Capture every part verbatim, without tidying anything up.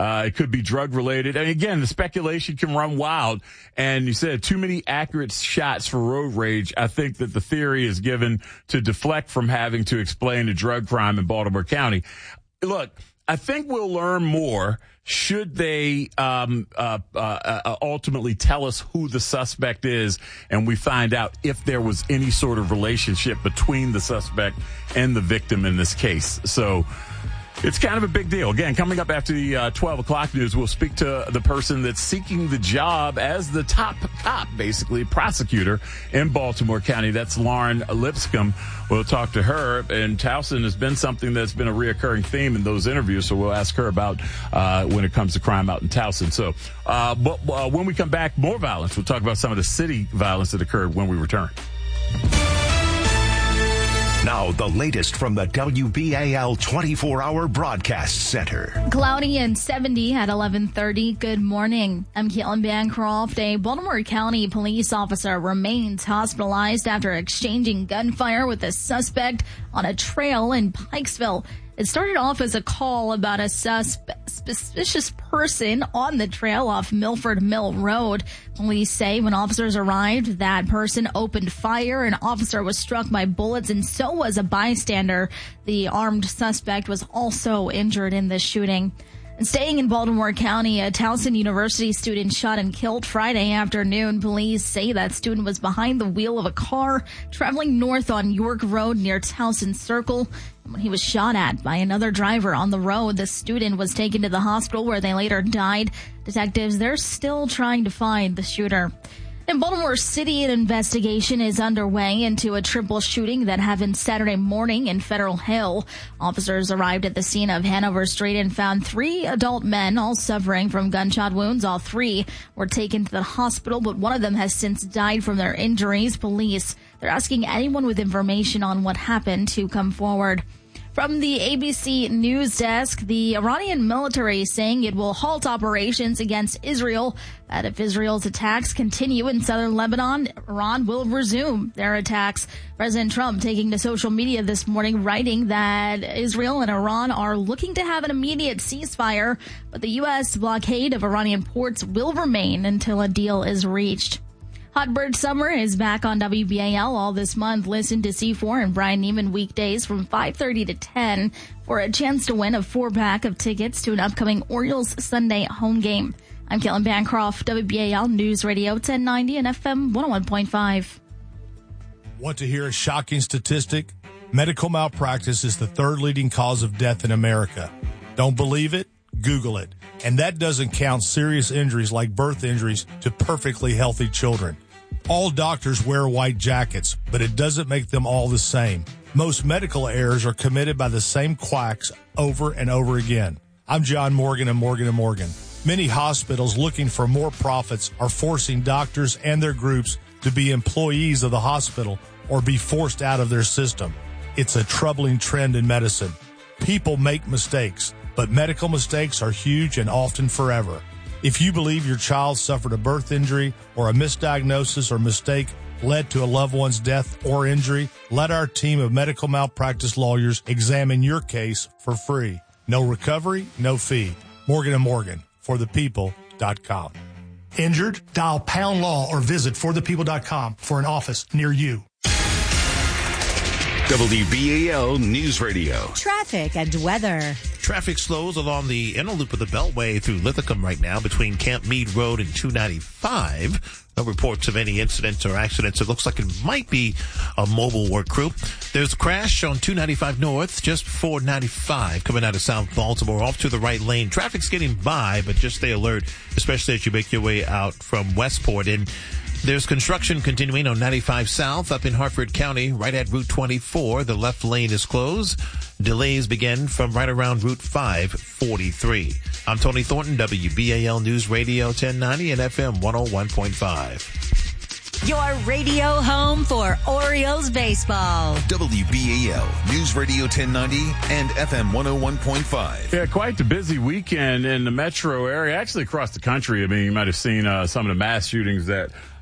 Uh, it could be drug related. And again, the speculation can run wild. And you said too many accurate shots for road rage. I think that the theory is given to deflect from having to explain a drug crime in Baltimore County. Look, I think we'll learn more should they um, uh, uh, uh, ultimately tell us who the suspect is, and we find out if there was any sort of relationship between the suspect and the victim in this case. So it's kind of a big deal. Again, coming up after the uh, twelve o'clock news, we'll speak to the person that's seeking the job as the top cop, basically prosecutor in Baltimore County. That's Lauren Lipscomb. We'll talk to her, and Towson has been something that's been a reoccurring theme in those interviews, so we'll ask her about uh, when it comes to crime out in Towson. So uh, but, uh, when we come back, more violence. We'll talk about some of the city violence that occurred when we return. Now, the latest from the W B A L twenty-four hour Broadcast Center. Cloudy and seventy at eleven thirty. Good morning. I'm Caitlin Bancroft. A Baltimore County police officer remains hospitalized after exchanging gunfire with a suspect on a trail in Pikesville. It started off as a call about a suspe- suspicious person on the trail off Milford Mill Road. Police say when officers arrived, that person opened fire. An officer was struck by bullets, and so was a bystander. The armed suspect was also injured in this shooting. And staying in Baltimore County, a Towson University student shot and killed Friday afternoon. Police say that student was behind the wheel of a car traveling north on York Road near Towson Circle. When he was shot at by another driver on the road, the student was taken to the hospital where they later died. Detectives, they're still trying to find the shooter. In Baltimore City, an investigation is underway into a triple shooting that happened Saturday morning in Federal Hill. Officers arrived at the scene of Hanover Street and found three adult men, all suffering from gunshot wounds. All three were taken to the hospital, but one of them has since died from their injuries. Police, they're asking anyone with information on what happened to come forward. From the A B C News Desk, the Iranian military is saying it will halt operations against Israel, that if Israel's attacks continue in southern Lebanon, Iran will resume their attacks. President Trump taking to social media this morning, writing that Israel and Iran are looking to have an immediate ceasefire, but the U S blockade of Iranian ports will remain until a deal is reached. Hot Bird Summer is back on W B A L all this month. Listen to C four and Brian Neiman weekdays from five thirty to ten for a chance to win a four-pack of tickets to an upcoming Orioles Sunday home game. I'm Caitlin Bancroft, W B A L News Radio ten ninety and F M one oh one point five. Want to hear a shocking statistic? Medical malpractice is the third leading cause of death in America. Don't believe it? Google it. And that doesn't count serious injuries like birth injuries to perfectly healthy children. All doctors wear white jackets, but it doesn't make them all the same. Most medical errors are committed by the same quacks over and over again. I'm John Morgan of Morgan and Morgan. Many hospitals looking for more profits are forcing doctors and their groups to be employees of the hospital or be forced out of their system. It's a troubling trend in medicine. People make mistakes, but medical mistakes are huge and often forever. If you believe your child suffered a birth injury or a misdiagnosis or mistake led to a loved one's death or injury, let our team of medical malpractice lawyers examine your case for free. No recovery, no fee. Morgan and Morgan, for the people dot com. Injured? Dial pound law or visit for the people dot com for an office near you. W B A L News Radio. Traffic and weather. Traffic slows along the inner loop of the Beltway through Linthicum right now between Camp Meade Road and two ninety-five. No reports of any incidents or accidents. It looks like it might be a mobile work crew. There's a crash on two ninety-five North just before ninety-five coming out of South Baltimore off to the right lane. Traffic's getting by, but just stay alert, especially as you make your way out from Westport. And there's construction continuing on ninety-five South up in Hartford County, right at Route twenty-four. The left lane is closed. Delays begin from right around Route five forty-three. I'm Tony Thornton, W B A L News Radio ten ninety and F M one oh one point five. Your radio home for Orioles baseball. W B A L News Radio ten ninety and F M one oh one point five. Yeah, quite the busy weekend in the metro area, actually across the country. I mean, you might have seen uh, some of the mass shootings that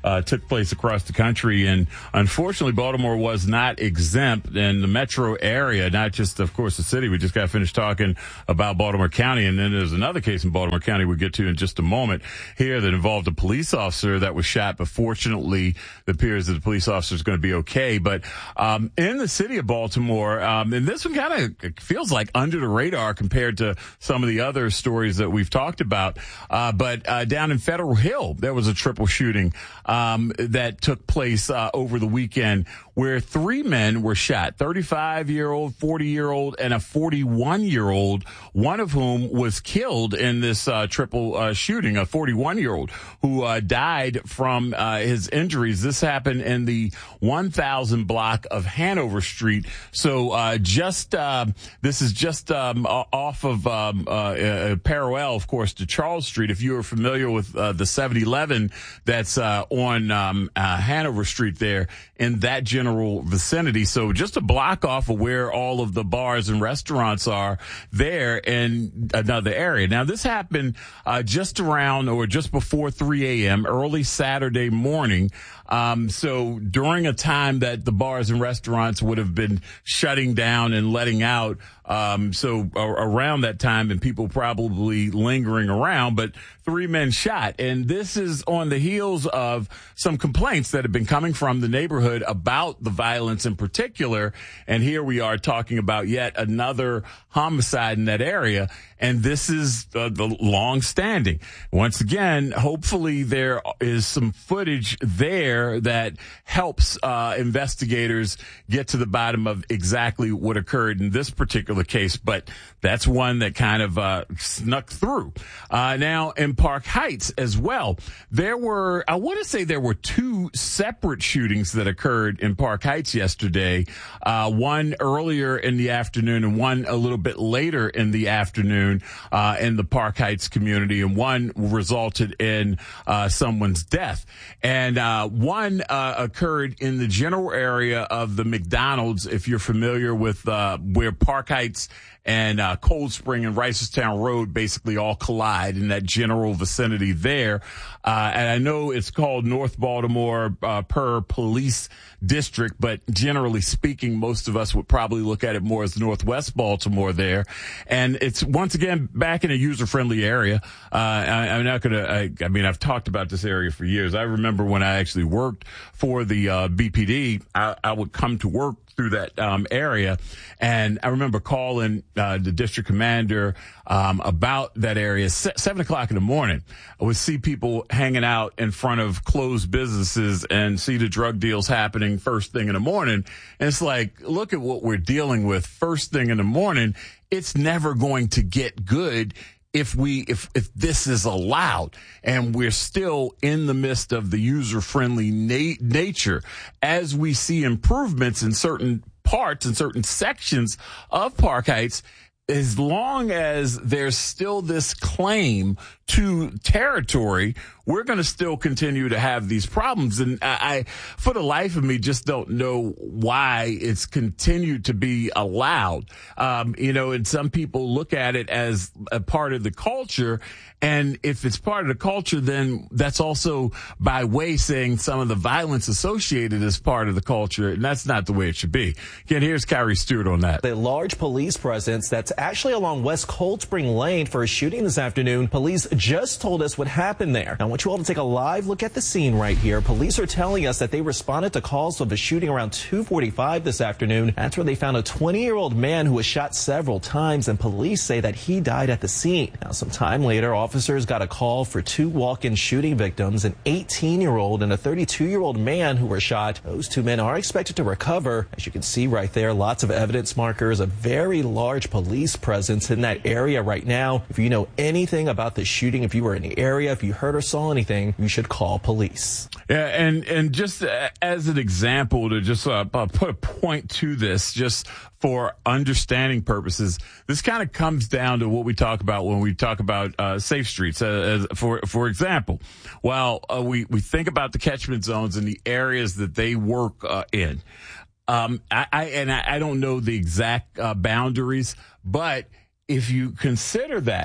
uh, took place across the country. And unfortunately, Baltimore was not exempt in the metro area, not just, of course, the city. We just got finished talking about Baltimore County. And then there's another case in Baltimore County we'll get to in just a moment here that involved a police officer that was shot. But fortunately, it appears that the police officer is going to be okay. But um, in the city of Baltimore, um, and this one kind of feels like under the radar compared to some of the other stories that we've talked about. Uh, but uh, down in Federal Hill, there was a triple shooting um, that took place uh, over the weekend where three men were shot, thirty-five-year-old, forty-year-old, and a forty-one-year-old, one of whom was killed in this uh, triple uh, shooting, a forty-one-year-old who uh, died from uh, his injuries. This happened in the one thousand block of Hanover Street. So uh, just uh, this is just um, off of um, uh, uh, parallel, of course, to Charles Street. If you are familiar with uh, the seven eleven that's uh, on um, uh, Hanover Street there in that general vicinity. So just a block off of where all of the bars and restaurants are there in another area. Now, this happened uh, just around or just before three a.m., early Saturday morning. Um, so during a time that the bars and restaurants would have been shutting down and letting out. Um, so uh, around that time and people probably lingering around, but three men shot. And this is on the heels of some complaints that have been coming from the neighborhood about the violence in particular. And here we are talking about yet another homicide in that area. And this is uh, the long standing. Once again, hopefully there is some footage there that helps uh, investigators get to the bottom of exactly what occurred in this particular case. But that's one that kind of uh, snuck through. Uh, now, in Park Heights as well, there were, I want to say there were two separate shootings that occurred in Park Heights yesterday. Uh, one earlier in the afternoon and one a little bit later in the afternoon uh, in the Park Heights community. And one resulted in uh, someone's death. And uh, one uh, occurred in the general area of the McDonald's, if you're familiar with uh, where Park Heights and uh, Cold Spring and Ricerstown Road basically all collide in that general vicinity there. Uh, and I know it's called North Baltimore uh, per police district, but generally speaking, most of us would probably look at it more as Northwest Baltimore there. And it's once again back in a user-friendly area. Uh, I, I'm not going to, I, I mean, I've talked about this area for years. I remember when I actually worked for the uh, B P D, I, I would come to work through that um, area. And I remember calling uh, the district commander um, about that area. Se- seven o'clock in the morning, I would see people hanging out in front of closed businesses and see the drug deals happening first thing in the morning. And it's like, look at what we're dealing with first thing in the morning. It's never going to get good if we, if, if this is allowed, and we're still in the midst of the user-friendly na- nature as we see improvements in certain parts and certain sections of Park Heights, as long as there's still this claim to territory, we're going to still continue to have these problems. And I, I, for the life of me, just don't know why it's continued to be allowed. Um, you know, and some people look at it as a part of the culture. And if it's part of the culture, then that's also by way saying some of the violence associated as part of the culture. And that's not the way it should be. Again, here's Kyrie Stewart on that. The large police presence that's actually along West Cold Spring Lane for a shooting this afternoon. Police just told us what happened there. I want you all to take a live look at the scene right here. Police are telling us that they responded to calls of a shooting around two forty-five this afternoon. That's where they found a twenty-year-old man who was shot several times, and police say that he died at the scene. Now, some time later, officers got a call for two walk-in shooting victims, an eighteen-year-old and a thirty-two-year-old man who were shot. Those two men are expected to recover. As you can see right there, lots of evidence markers, a very large police presence in that area right now. If you know anything about the shooting, if you were in the area, if you heard or saw anything, you should call police. Yeah, and, and just as an example to just uh, put a point to this, just for understanding purposes, this kind of comes down to what we talk about when we talk about uh, safe streets. Uh, as, for for example, while uh, we, we think about the catchment zones and the areas that they work uh, in, um, I, I and I, I don't know the exact uh, boundaries, but if you consider that,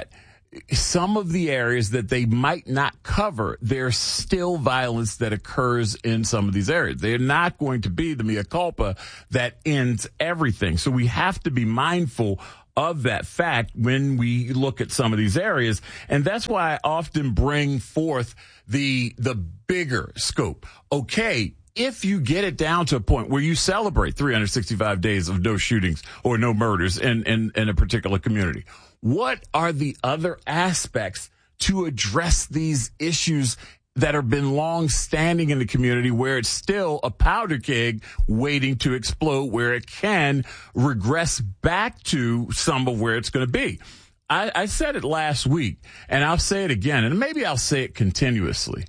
some of the areas that they might not cover, there's still violence that occurs in some of these areas. They're not going to be the mea culpa that ends everything. So we have to be mindful of that fact when we look at some of these areas. And that's why I often bring forth the, the bigger scope. Okay. If you get it down to a point where you celebrate three hundred sixty-five days of no shootings or no murders in, in, in a particular community, what are the other aspects to address these issues that have been long standing in the community where it's still a powder keg waiting to explode, where it can regress back to some of where it's going to be? I, I said it last week, and I'll say it again, and maybe I'll say it continuously.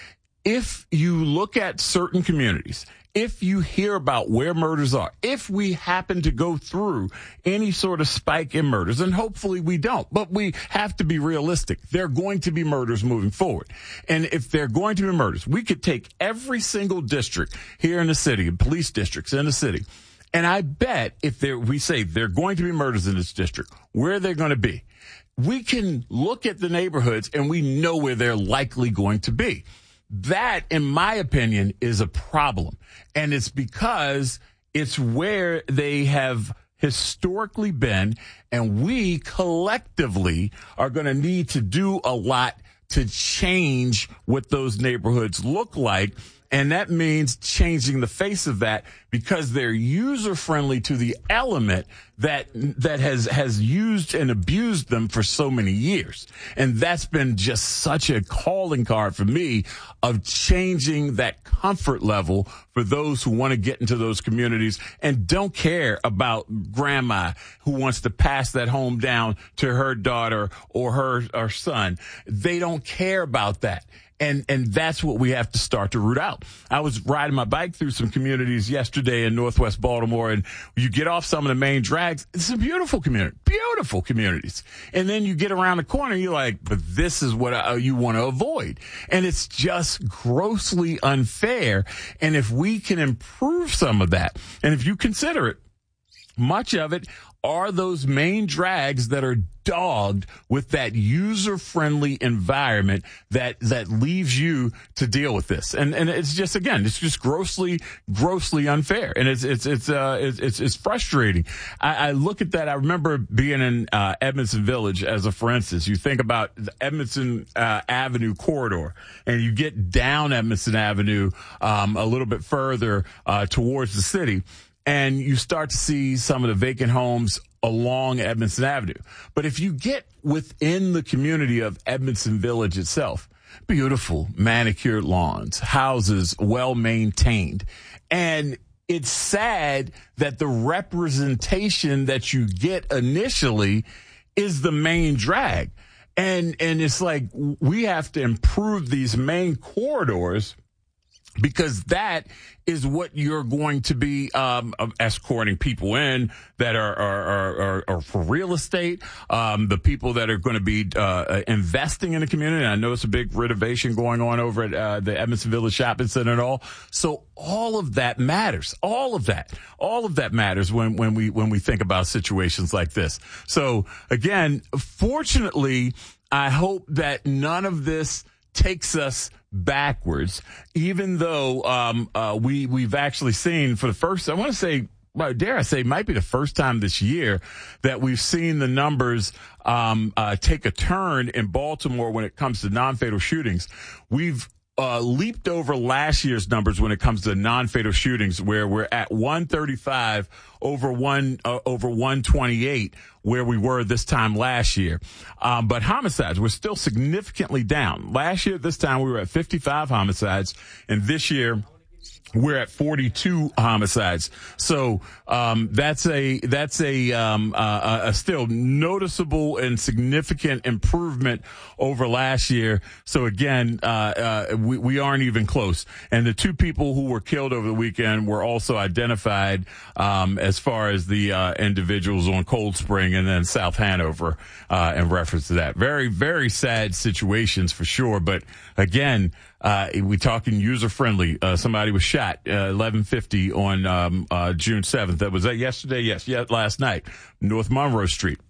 If you look at certain communities, if you hear about where murders are, if we happen to go through any sort of spike in murders, and hopefully we don't, but we have to be realistic. There are going to be murders moving forward. And if there are going to be murders, we could take every single district here in the city, police districts in the city, and I bet if there, we say there are going to be murders in this district, where they're going to be, we can look at the neighborhoods and we know where they're likely going to be. That, in my opinion, is a problem. And it's because it's where they have historically been, and we collectively are going to need to do a lot to change what those neighborhoods look like. And that means changing the face of that because they're user friendly to the element that that has has used and abused them for so many years. And that's been just such a calling card for me of changing that comfort level for those who want to get into those communities and don't care about grandma who wants to pass that home down to her daughter or her, her son. They don't care about that. And, and that's what we have to start to root out. I was riding my bike through some communities yesterday in Northwest Baltimore, and you get off some of the main drags. It's a beautiful community, beautiful communities. And then you get around the corner, you're like, but this is what I, you want to avoid. And it's just grossly unfair. And if we can improve some of that, and if you consider it, much of it are those main drags that are dogged with that user-friendly environment that that leaves you to deal with this. And and it's just, again, it's just grossly, grossly unfair. And it's it's it's uh it's it's frustrating. I, I look at that. I remember being in uh, Edmondson Village as a for instance. You think about the Edmondson uh, Avenue corridor, and you get down Edmondson Avenue um, a little bit further uh, towards the city, and you start to see some of the vacant homes along Edmondson Avenue. But if you get within the community of Edmondson Village itself, beautiful manicured lawns, houses well maintained. And it's sad that the representation that you get initially is the main drag. And, and it's like we have to improve these main corridors, because that is what you're going to be um, escorting people in that are, are, are, are for real estate, um, the people that are going to be uh, investing in the community. And I know it's a big renovation going on over at uh, the Edmondson Village Shopping Center and all. So all of that matters. All of that. All of that matters when, when we when we think about situations like this. So, again, fortunately, I hope that none of this takes us backwards, even though um, uh, we, we've actually seen for the first, I want to say, well, dare I say, might be the first time this year that we've seen the numbers um, uh, take a turn in Baltimore when it comes to non-fatal shootings. We've Uh, leaped over last year's numbers when it comes to non-fatal shootings, where we're at one thirty-five over one uh, over one twenty-eight, where we were this time last year. Um, but homicides, we're still significantly down. Last year at this time, we were at fifty-five homicides, and this year we're at forty-two homicides. So um, that's a that's a, um, uh, a still noticeable and significant improvement over last year. So again, uh, uh, we, we aren't even close. And the two people who were killed over the weekend were also identified um, as far as the uh, individuals on Cold Spring and then South Hanover uh, in reference to that. Very, very sad situations for sure. But again, Uh, we talking user friendly. Uh, somebody was shot, uh, eleven fifty on, um, uh, June seventh. That was that yesterday? Yes. Yeah. Last night, North Monroe Street.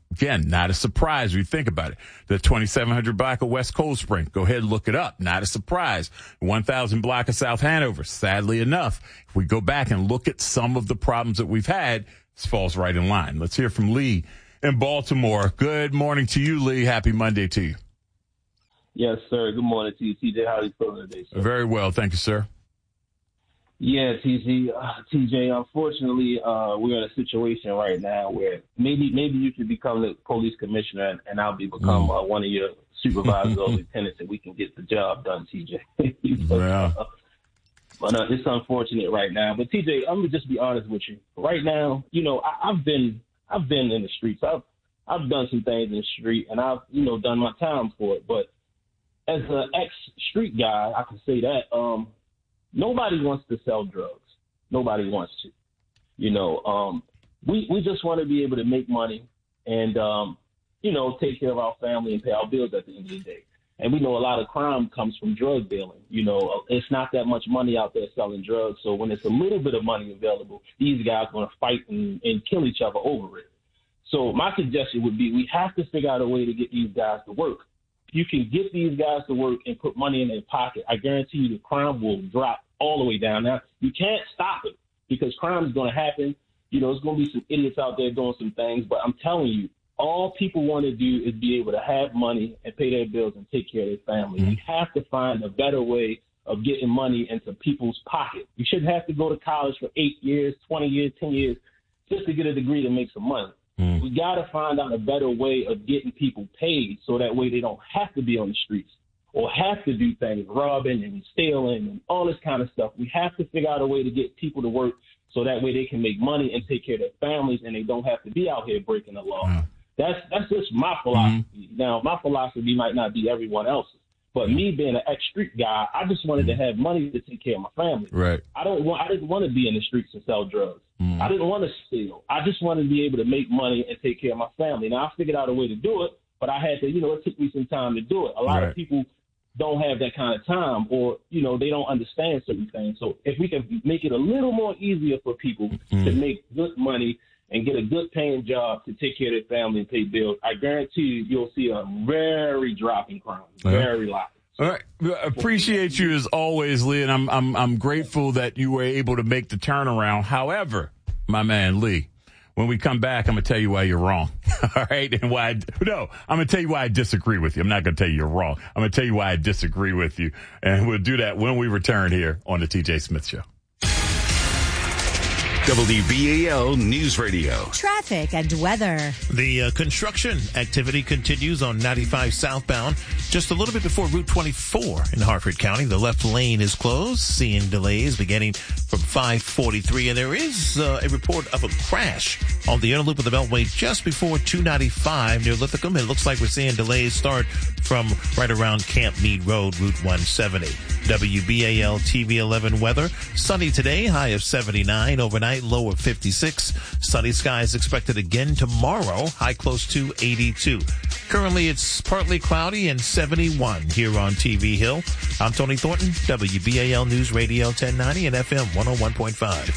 Again, not a surprise when you think about it. The twenty-seven hundred block of West Cold Spring, go ahead and look it up. Not a surprise. one thousand block of South Hanover, sadly enough, if we go back and look at some of the problems that we've had, this falls right in line. Let's hear from Lee in Baltimore. Good morning to you, Lee. Happy Monday to you. Yes, sir. Good morning to you, T J. How are you feeling today, sir? Very well. Thank you, sir. Yeah, T J. Uh, T J, unfortunately, uh, we're in a situation right now where maybe maybe you should become the police commissioner and, and I'll be become mm. uh, one of your supervisors or lieutenants and we can get the job done, T J. but, yeah. uh, but uh, it's unfortunate right now. But, T J, I'm going to just be honest with you. Right now, you know, I, I've been I've been in the streets. I've, I've done some things in the street, and I've, you know, done my time for it. But as an ex-street guy, I can say that um, – nobody wants to sell drugs. Nobody wants to. You know, um, we, we just want to be able to make money and, um, you know, take care of our family and pay our bills at the end of the day. And we know a lot of crime comes from drug dealing. You know, it's not that much money out there selling drugs. So when it's a little bit of money available, these guys are going to fight and, and kill each other over it. So my suggestion would be we have to figure out a way to get these guys to work. You can get these guys to work and put money in their pocket. I guarantee you the crime will drop all the way down. Now, you can't stop it because crime is going to happen. You know, there's going to be some idiots out there doing some things, but I'm telling you, all people want to do is be able to have money and pay their bills and take care of their family. Mm-hmm. We have to find a better way of getting money into people's pocket. You shouldn't have to go to college for eight years, twenty years, ten years just to get a degree to make some money. Mm. We got to find out a better way of getting people paid so that way they don't have to be on the streets or have to do things, robbing and stealing and all this kind of stuff. We have to figure out a way to get people to work so that way they can make money and take care of their families and they don't have to be out here breaking the law. Mm. That's that's just my philosophy. Mm-hmm. Now, my philosophy might not be everyone else's, but mm-hmm. me being an ex-street guy, I just wanted mm-hmm. to have money to take care of my family. Right. I don't want. I didn't want to be in the streets and sell drugs. Mm-hmm. I didn't want to steal. I just wanted to be able to make money and take care of my family. Now, I figured out a way to do it, but I had to, you know, it took me some time to do it. A lot right. of people don't have that kind of time or, you know, they don't understand certain things. So if we can make it a little more easier for people mm-hmm. to make good money and get a good paying job to take care of their family and pay bills, I guarantee you, you'll see a very drop in crime, very low. All right. Appreciate you as always, Lee, and I'm I'm I'm grateful that you were able to make the turnaround. However, my man Lee, when we come back, I'm gonna tell you why you're wrong. All right, and why? I, no, I'm gonna tell you why I disagree with you. I'm not gonna tell you you're wrong. I'm gonna tell you why I disagree with you, and we'll do that when we return here on the T J Smith Show. W B A L News Radio. Traffic and weather. The uh, construction activity continues on ninety-five southbound. Just a little bit before Route twenty-four in Harford County. The left lane is closed, seeing delays beginning from five forty-three. And there is uh, a report of a crash on the inner loop of the Beltway just before two ninety-five near Lithicum. It looks like we're seeing delays start from right around Camp Meade Road, Route one seventy. W B A L T V eleven weather. Sunny today, high of seventy-nine. Overnight, low of fifty-six. Sunny skies expected again tomorrow, high close to eighty-two. Currently, it's partly cloudy and seventy-one here on T V Hill. I'm Tony Thornton, W B A L News Radio ten ninety and F M one oh one point five.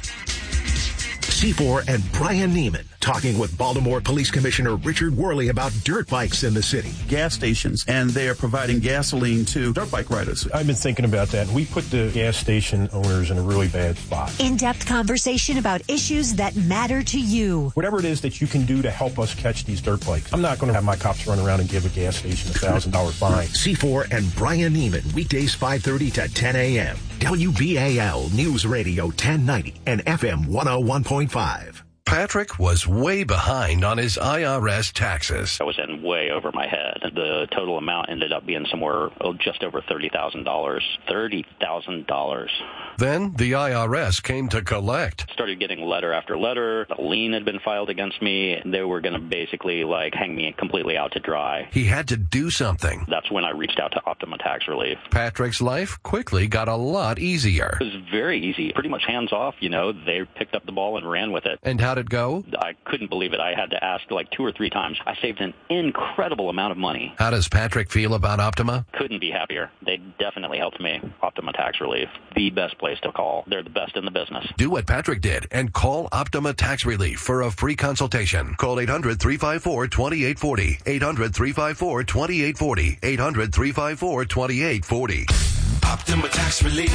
C four and Brian Neiman talking with Baltimore Police Commissioner Richard Worley about dirt bikes in the city. Gas stations, and they are providing gasoline to dirt bike riders. I've been thinking about that. We put the gas station owners in a really bad spot. In-depth conversation about issues that matter to you. Whatever it is that you can do to help us catch these dirt bikes. I'm not going to have my cops run around and give a gas station a one thousand dollars fine. C four and Brian Neiman, weekdays five thirty to ten a.m. W B A L News Radio ten ninety and F M one oh one point five. Patrick was way behind on his I R S taxes. I was in way over my head. The total amount ended up being somewhere oh, just over thirty thousand dollars. thirty thousand dollars. Then the I R S came to collect. Started getting letter after letter. A lien had been filed against me. They were going to basically like hang me completely out to dry. He had to do something. That's when I reached out to Optima Tax Relief. Patrick's life quickly got a lot easier. It was very easy. Pretty much hands off, you know. They picked up the ball and ran with it. And how how'd it go? I couldn't believe it. I had to ask like two or three times. I saved an incredible amount of money. How does Patrick feel about Optima? Couldn't be happier. They definitely helped me. Optima Tax Relief, the best place to call. They're the best in the business. Do what Patrick did and call Optima Tax Relief for a free consultation. Call eight hundred, three five four, two eight four zero. eight hundred, three five four, two eight four zero. eight hundred, three five four, two eight four zero. Optima Tax Relief.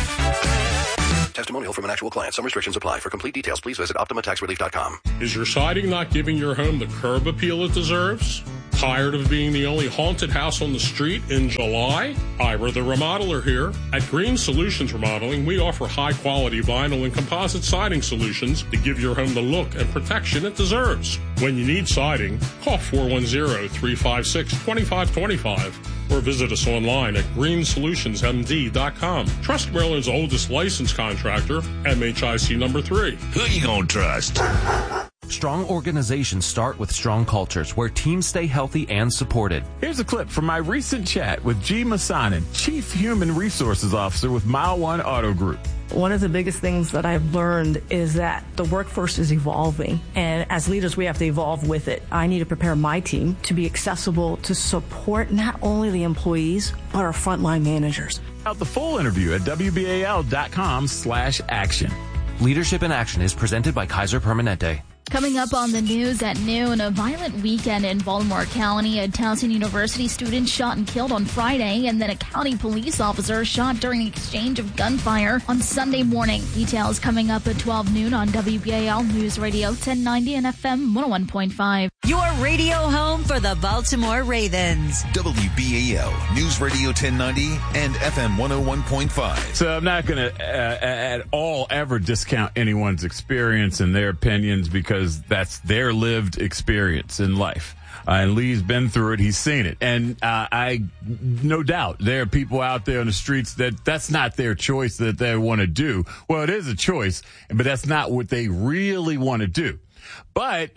Testimonial from an actual client. Some restrictions apply. For complete details, please visit optima tax relief dot com. Is your siding not giving your home the curb appeal it deserves? Tired of being the only haunted house on the street in July? Ira the Remodeler here. At Green Solutions Remodeling, we offer high-quality vinyl and composite siding solutions to give your home the look and protection it deserves. When you need siding, call four one zero, three five six, two five two five or visit us online at green solutions m d dot com. Trust Maryland's oldest licensed contractor, M H I C number three. Who you gonna trust? Strong organizations start with strong cultures where teams stay healthy and supported. Here's a clip from my recent chat with G. Masanin, Chief Human Resources Officer with Mile One Auto Group. One of the biggest things that I've learned is that the workforce is evolving, and as leaders, we have to evolve with it. I need to prepare my team to be accessible to support not only the employees, but our frontline managers. Out the full interview at W B A L dot com slash action. Leadership in Action is presented by Kaiser Permanente. Coming up on the news at noon, a violent weekend in Baltimore County. A Towson University student shot and killed on Friday, and then a county police officer shot during an exchange of gunfire on Sunday morning. Details coming up at twelve noon on W B A L News Radio ten ninety and F M one oh one point five. Your radio home for the Baltimore Ravens. W B A L News Radio ten ninety and F M one oh one point five. So I'm not going to uh, at all ever discount anyone's experience and their opinions, because that's their lived experience in life. Uh, and Lee's been through it. He's seen it. And uh, I, no doubt, there are people out there on the streets that that's not their choice that they want to do. Well, it is a choice, but that's not what they really want to do. But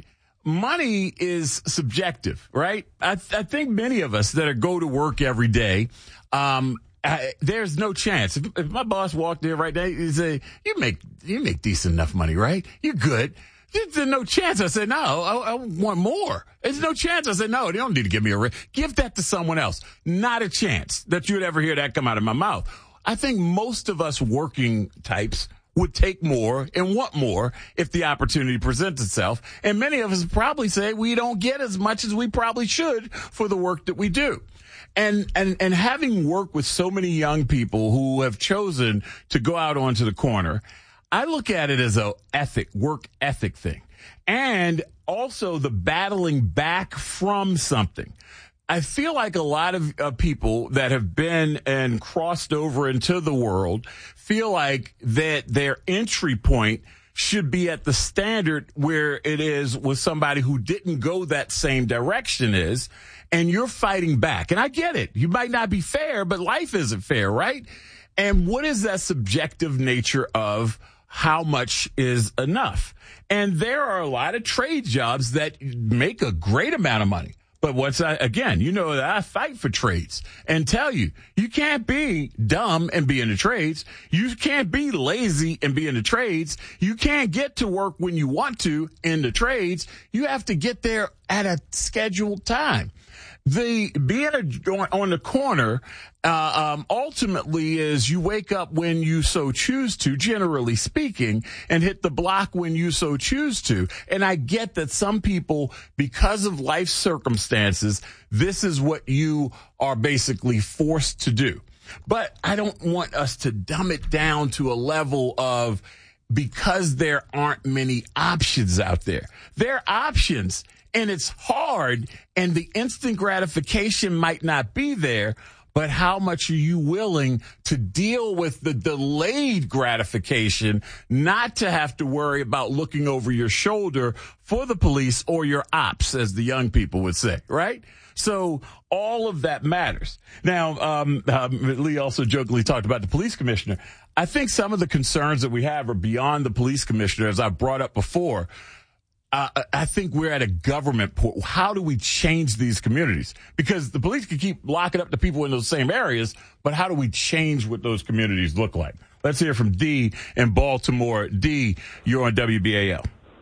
money is subjective, right? I, th- I think many of us that are go to work every day, um, I, there's no chance. If, if my boss walked in right now, he'd say, you make, you make decent enough money, right? You're good. There's no chance. I said, no, I, I want more. There's no chance. I said, no, they don't need to give me a raise. Give that to someone else. Not a chance that you would ever hear that come out of my mouth. I think most of us working types would take more and want more if the opportunity presents itself. And many of us probably say we don't get as much as we probably should for the work that we do. And, and, and having worked with so many young people who have chosen to go out onto the corner, I look at it as a ethic, work ethic thing. And also the battling back from something. I feel like a lot of uh, people that have been and crossed over into the world feel like that their entry point should be at the standard where it is with somebody who didn't go that same direction is, and you're fighting back. And I get it. You might not be fair, but life isn't fair, right? And what is that subjective nature of how much is enough? And there are a lot of trade jobs that make a great amount of money. But once I, again, you know that I fight for trades and tell you, you can't be dumb and be in the trades. You can't be lazy and be in the trades. You can't get to work when you want to in the trades. You have to get there at a scheduled time. The being a, on the corner uh, um, ultimately is you wake up when you so choose to, generally speaking, and hit the block when you so choose to. And I get that some people, because of life circumstances, this is what you are basically forced to do. But I don't want us to dumb it down to a level of because there aren't many options out there. There are options. And it's hard, and the instant gratification might not be there, but how much are you willing to deal with the delayed gratification, not to have to worry about looking over your shoulder for the police or your ops, as the young people would say, right? So all of that matters. Now, um, um, Lee also jokingly talked about the police commissioner. I think some of the concerns that we have are beyond the police commissioner, as I brought up before. Uh, I think we're at a government point. How do we change these communities? Because the police can keep locking up the people in those same areas, but how do we change what those communities look like? Let's hear from D in Baltimore. D, you're on W B A L.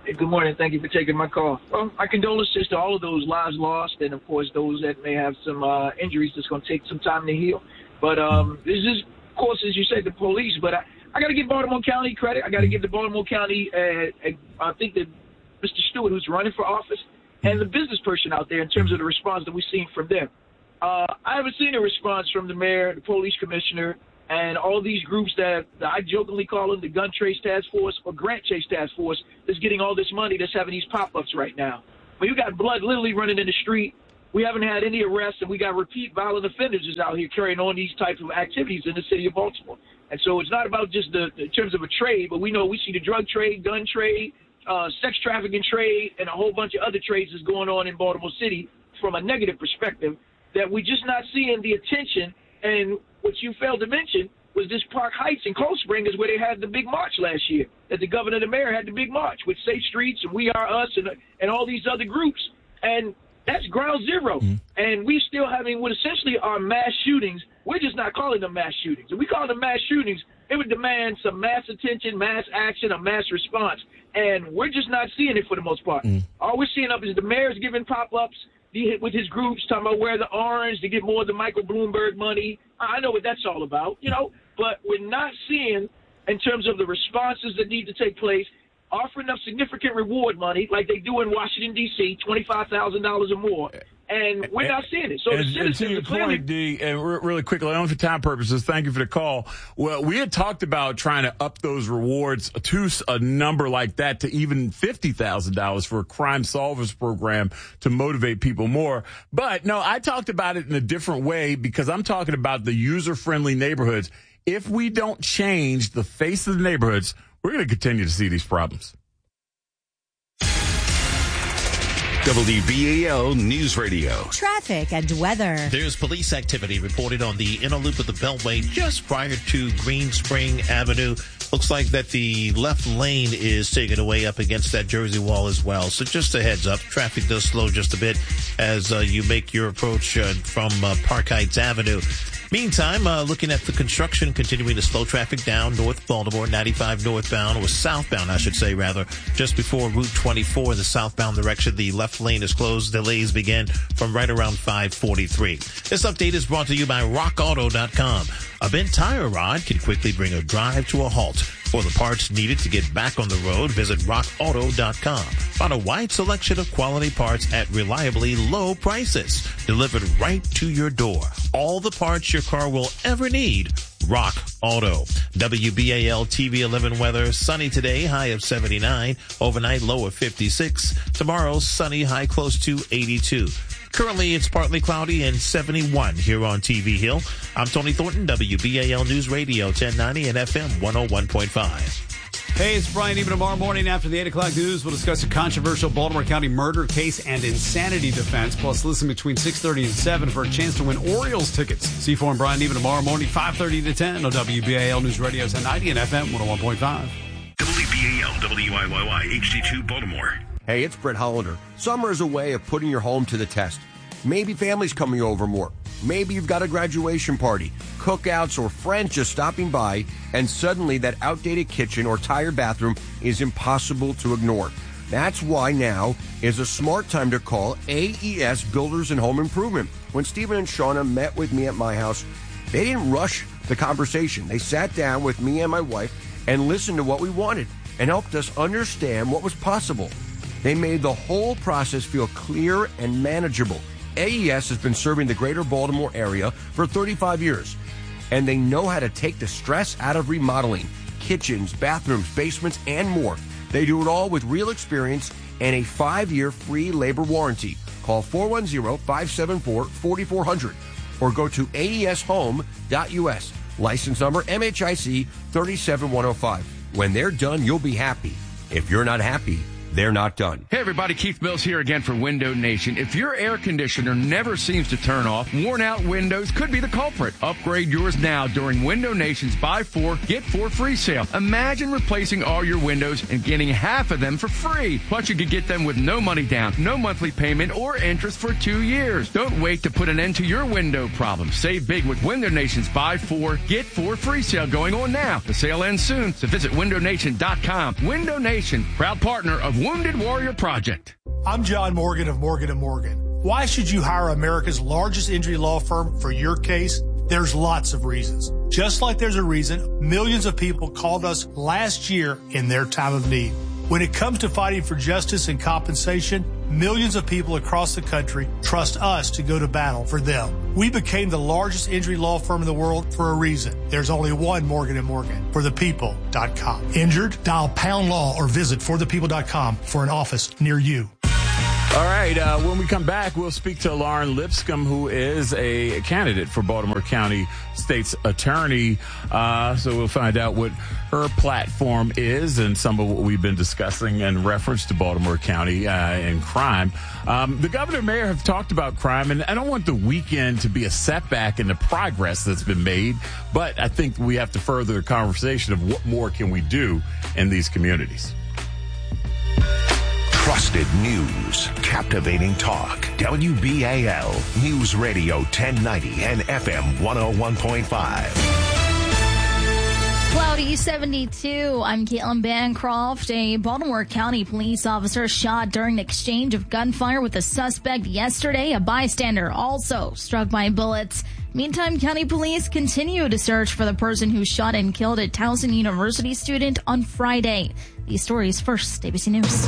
Hey, good morning. Thank you for taking my call. Well, my condolences to all of those lives lost and, of course, those that may have some uh, injuries that's going to take some time to heal. But um, this is, of course, as you said, the police. But I, I got to give Baltimore County credit. I got to give the Baltimore County, uh, I think that Mister Stewart, who's running for office, and the business person out there in terms of the response that we've seen from them. Uh, I haven't seen a response from the mayor, the police commissioner, and all these groups that, that I jokingly call them the Gun Trace Task Force or Grant Chase Task Force that's getting all this money that's having these pop-ups right now. But you got blood literally running in the street. We haven't had any arrests, and we got repeat violent offenders is out here carrying on these types of activities in the city of Baltimore. And so it's not about just the in terms of a trade, but we know we see the drug trade, gun trade, uh, sex trafficking trade, and a whole bunch of other trades that's going on in Baltimore City from a negative perspective that we're just not seeing the attention. And what you failed to mention was this Park Heights in Cold Spring is where they had the big march last year, that the governor and the mayor had the big march with Safe Streets and We Are Us and, and all these other groups. And that's ground zero. Mm-hmm. And we still having what essentially are mass shootings. We're just not calling them mass shootings. If we call them mass shootings, it would demand some mass attention, mass action, a mass response. And we're just not seeing it for the most part. Mm-hmm. All we're seeing up is the mayor's giving pop-ups with his groups, talking about wear the orange to get more of the Michael Bloomberg money. I know what that's all about, you know, but we're not seeing, in terms of the responses that need to take place, offering up significant reward money like they do in Washington, D C, twenty-five thousand dollars or more. And we're not seeing it. So and, the citizens and to your are clearly... point, D, and really quickly, only for time purposes, thank you for the call. Well, we had talked about trying to up those rewards to a number like that to even fifty thousand dollars for a crime solvers program to motivate people more. But no, I talked about it in a different way because I'm talking about the user-friendly neighborhoods. If we don't change the face of the neighborhoods, we're going to continue to see these problems. W B A L News Radio. Traffic and weather. There's police activity reported on the inner loop of the Beltway just prior to Green Spring Avenue. Looks like that the left lane is taken away up against that Jersey wall as well. So just a heads up, traffic does slow just a bit as uh, you make your approach uh, from uh, Park Heights Avenue. Meantime, uh, looking at the construction, continuing to slow traffic down North Baltimore, ninety-five northbound, or southbound, I should say, rather, just before Route twenty-four in the southbound direction. The left lane is closed. Delays begin from right around five forty-three. This update is brought to you by rock auto dot com. A bent tire rod can quickly bring a drive to a halt. For the parts needed to get back on the road, visit rock auto dot com. Find a wide selection of quality parts at reliably low prices, delivered right to your door. All the parts your car will ever need. Rock Auto. W B A L T V eleven weather. Sunny today, high of seventy-nine. Overnight, low of fifty-six. Tomorrow, sunny, high close to eighty-two. Currently, it's partly cloudy and seventy-one here on T V Hill. I'm Tony Thornton, W B A L News Radio ten ninety and F M one oh one point five. Hey, it's Brian. Even tomorrow morning after the eight o'clock news, we'll discuss a controversial Baltimore County murder case and insanity defense. Plus, listen between six thirty and seven for a chance to win Orioles tickets. C four and Brian even tomorrow morning, five thirty to ten on W B A L News Radio ten ninety and F M one oh one point five. W B A L W I Y Y H D two Baltimore. Hey, it's Brett Hollander. Summer is a way of putting your home to the test. Maybe family's coming over more. Maybe you've got a graduation party, cookouts, or friends just stopping by, and suddenly that outdated kitchen or tired bathroom is impossible to ignore. That's why now is a smart time to call A E S Builders and Home Improvement. When Stephen and Shauna met with me at my house, they didn't rush the conversation. They sat down with me and my wife and listened to what we wanted and helped us understand what was possible. They made the whole process feel clear and manageable. A E S has been serving the greater Baltimore area for thirty-five years, and they know how to take the stress out of remodeling, kitchens, bathrooms, basements, and more. They do it all with real experience and a five-year free labor warranty. Call four one zero, five seven four, four four zero zero or go to A E S home dot U S. License number M H I C three seven one zero five. When they're done, you'll be happy. If you're not happy, they're not done. Hey everybody, Keith Mills here again for Window Nation. If your air conditioner never seems to turn off, worn out windows could be the culprit. Upgrade yours now during Window Nation's Buy Four, Get Four free sale. Imagine replacing all your windows and getting half of them for free. Plus you could get them with no money down, no monthly payment, or interest for two years. Don't wait to put an end to your window problem. Save big with Window Nation's Buy Four, Get Four free sale going on now. The sale ends soon, so visit window nation dot com. Window Nation, proud partner of Wounded Warrior Project. I'm John Morgan of Morgan and Morgan. Why should you hire America's largest injury law firm for your case? There's lots of reasons. Just like there's a reason millions of people called us last year in their time of need. When it comes to fighting for justice and compensation, millions of people across the country trust us to go to battle for them. We became the largest injury law firm in the world for a reason. There's only one Morgan and Morgan, for the people dot com. Injured? Dial pound law or visit for the people dot com for an office near you. All right, uh, when we come back, we'll speak to Lauren Lipscomb, who is a candidate for Baltimore County State's Attorney. Uh, so we'll find out what her platform is and some of what we've been discussing in reference to Baltimore County uh, and crime. Um, the governor and mayor have talked about crime, and I don't want the weekend to be a setback in the progress that's been made, but I think we have to further the conversation of what more can we do in these communities. Trusted news, captivating talk. W B A L News Radio ten ninety and F M one oh one point five. Cloudy seventy-two. I'm Caitlin Bancroft. A Baltimore County police officer shot during an exchange of gunfire with a suspect yesterday. A bystander also struck by bullets. Meantime, county police continue to search for the person who shot and killed a Towson University student on Friday. These stories first, A B C News.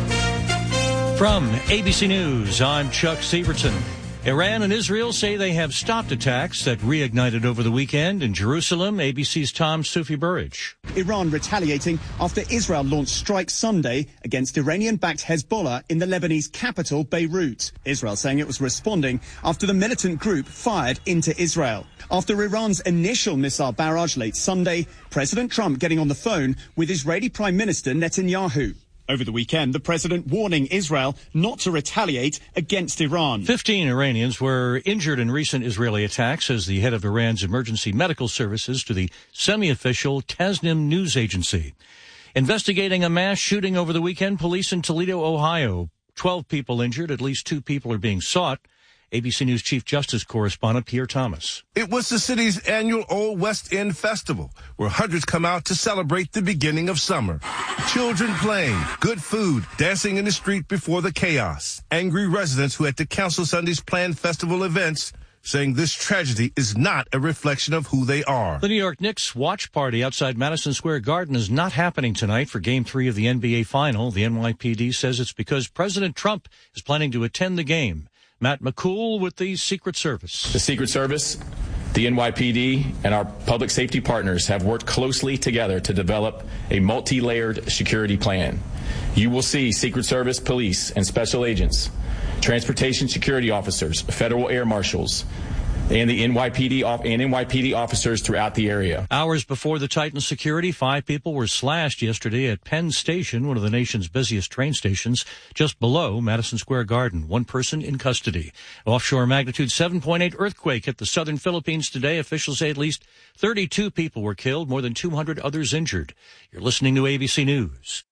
From A B C News, I'm Chuck Sievertson. Iran and Israel say they have stopped attacks that reignited over the weekend in Jerusalem. A B C's Tom Sufi Burridge. Iran retaliating after Israel launched strikes Sunday against Iranian-backed Hezbollah in the Lebanese capital, Beirut. Israel saying it was responding after the militant group fired into Israel. After Iran's initial missile barrage late Sunday, President Trump getting on the phone with Israeli Prime Minister Netanyahu. Over the weekend, the president warning Israel not to retaliate against Iran. Fifteen Iranians were injured in recent Israeli attacks, says the head of Iran's emergency medical services to the semi-official Tasnim news agency. Investigating a mass shooting over the weekend, police in Toledo, Ohio. Twelve people injured, at least two people are being sought. A B C News Chief Justice Correspondent Pierre Thomas. It was the city's annual Old West End Festival, where hundreds come out to celebrate the beginning of summer. Children playing, good food, dancing in the street before the chaos. Angry residents who had to cancel Sunday's planned festival events, saying this tragedy is not a reflection of who they are. The New York Knicks watch party outside Madison Square Garden is not happening tonight for Game three of the N B A Final. The N Y P D says it's because President Trump is planning to attend the game. Matt McCool with the Secret Service. The Secret Service, the N Y P D, and our public safety partners have worked closely together to develop a multi-layered security plan. You will see Secret Service, police, and special agents, transportation security officers, federal air marshals, and the N Y P D and N Y P D officers throughout the area. Hours before the Titan security, five people were slashed yesterday at Penn Station, one of the nation's busiest train stations, just below Madison Square Garden. One person in custody. Offshore magnitude seven point eight earthquake hit the southern Philippines today. Officials say at least thirty-two people were killed, more than two hundred others injured. You're listening to A B C News.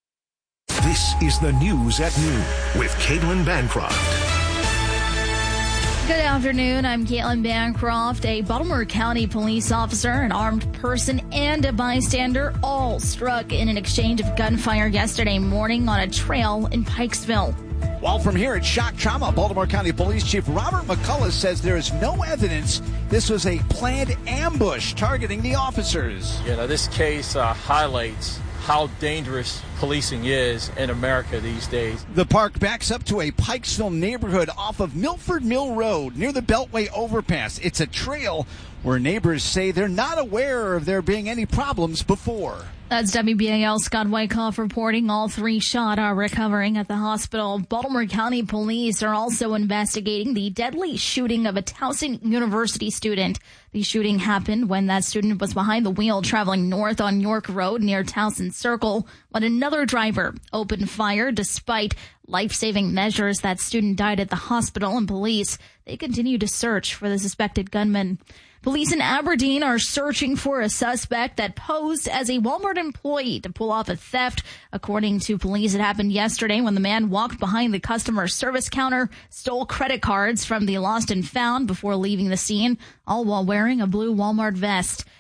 This is the News at Noon with Caitlin Bancroft. Good afternoon. I'm Caitlin Bancroft. A Baltimore County police officer, an armed person, and a bystander all struck in an exchange of gunfire yesterday morning on a trail in Pikesville. While from here at Shock Trauma, Baltimore County Police Chief Robert McCullough says there is no evidence this was a planned ambush targeting the officers. You know, this case uh, highlights how dangerous policing is in America these days. The park backs up to a Pikesville neighborhood off of Milford Mill Road near the Beltway overpass. It's a trail where neighbors say they're not aware of there being any problems before. That's W B A L's Scott Wyckoff reporting. All three shot are recovering at the hospital. Baltimore County police are also investigating the deadly shooting of a Towson University student. The shooting happened when that student was behind the wheel traveling north on York Road near Towson Circle when another driver opened fire. Despite life-saving measures, that student died at the hospital, and police, they continue to search for the suspected gunman. Police in Aberdeen are searching for a suspect that posed as a Walmart employee to pull off a theft. According to police, it happened yesterday when the man walked behind the customer service counter, stole credit cards from the lost and found before leaving the scene, all while wearing a blue Walmart vest.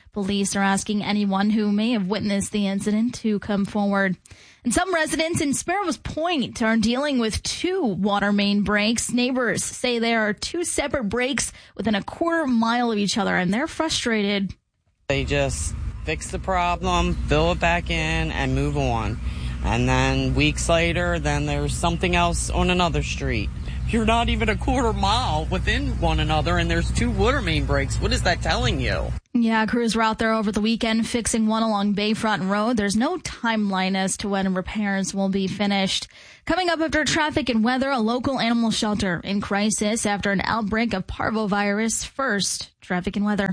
Police are asking anyone who may have witnessed the incident to come forward. And some residents in Sparrows Point are dealing with two water main breaks. Neighbors say there are two separate breaks within a quarter mile of each other, and they're frustrated. They just fix the problem, fill it back in, and move on. And then weeks later, then there's something else on another street. You're not even a quarter mile within one another, and there's two water main breaks. What is that telling you? Yeah, crews were out there over the weekend fixing one along Bayfront Road. There's no timeline as to when repairs will be finished. Coming up after traffic and weather, a local animal shelter in crisis after an outbreak of parvovirus. First, traffic and weather.